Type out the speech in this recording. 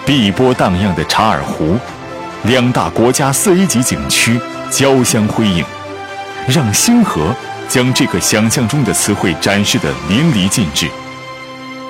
碧波荡漾的查尔湖，两大国家4A 级景区交相辉映，让星河将这个想象中的词汇展示得淋漓尽致。